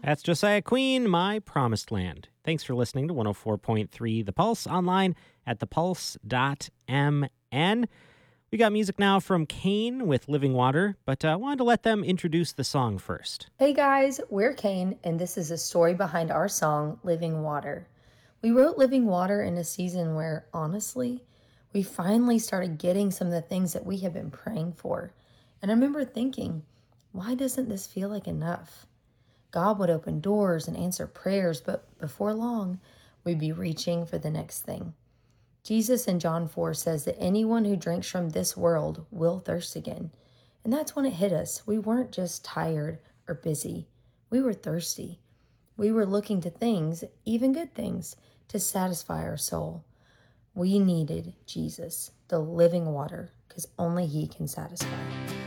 That's Josiah Queen, My Promised Land. Thanks for listening to 104.3 The Pulse, online at thepulse.mn. We got music now from Kane with Living Water, but I wanted to let them introduce the song first. Hey guys, we're Kane, and this is a story behind our song, Living Water. We wrote Living Water in a season where, honestly, we finally started getting some of the things that we have been praying for. And I remember thinking, why doesn't this feel like enough? God would open doors and answer prayers, but before long, we'd be reaching for the next thing. Jesus in John 4 says that anyone who drinks from this world will thirst again. And that's when it hit us. We weren't just tired or busy. We were thirsty. We were looking to things, even good things, to satisfy our soul. We needed Jesus, the living water, because only He can satisfy.